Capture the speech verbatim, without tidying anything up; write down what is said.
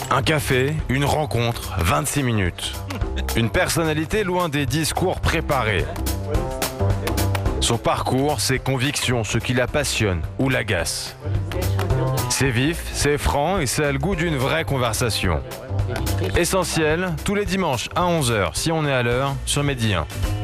Un café, une rencontre, vingt-six minutes. Une personnalité loin des discours préparés. Son parcours, ses convictions, ce qui la passionne ou l'agace. C'est vif, c'est franc et ça a le goût d'une vraie conversation. Essentiel, tous les dimanches à onze heures, si on est à l'heure, sur Medi un.